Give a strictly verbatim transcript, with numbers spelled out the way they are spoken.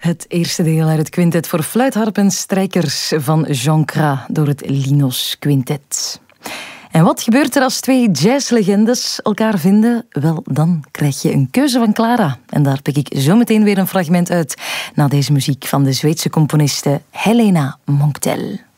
Het eerste deel uit het quintet voor fluit, harp en strijkers van Jean Cras door het Linos Quintet. En wat gebeurt er als twee jazzlegendes elkaar vinden? Wel, dan krijg je een keuze van Clara. En daar pik ik zo meteen weer een fragment uit na deze muziek van de Zweedse componiste Helena Monktel.